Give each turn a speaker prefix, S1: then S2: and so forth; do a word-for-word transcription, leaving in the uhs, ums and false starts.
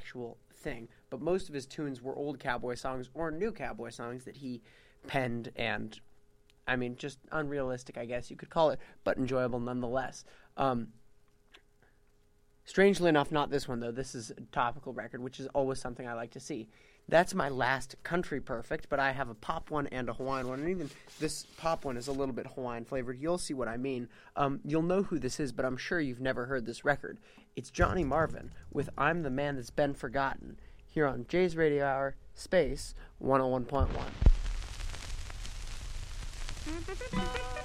S1: actual thing. But most of his tunes were old cowboy songs or new cowboy songs that he penned and, I mean, just unrealistic, I guess you could call it, but enjoyable nonetheless. Um, strangely enough, not this one, though. This is a topical record, which is always something I like to see. That's my last country perfect, but I have a pop one and a Hawaiian one, and even this pop one is a little bit Hawaiian flavored. You'll see what I mean. Um, you'll know who this is, but I'm sure you've never heard this record. It's Johnny Marvin with I'm the Man That's Been Forgotten, here on Jay's Radio Hour, Space one oh one point one.